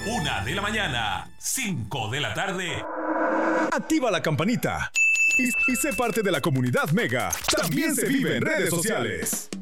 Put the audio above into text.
1 de la mañana, 5 de la tarde. Activa la campanita y sé parte de la comunidad Mega. También se vive en redes sociales.